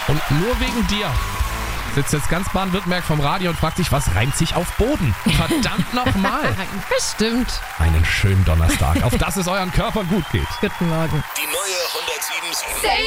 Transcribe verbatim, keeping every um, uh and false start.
Und nur wegen dir sitzt jetzt ganz Baden-Württemberg vom Radio und fragt sich, was reimt sich auf Boden? Verdammt nochmal. Bestimmt. Einen schönen Donnerstag, auf dass es euren Körper gut geht. Guten Morgen. Die neue hundertsieben Komma sieben.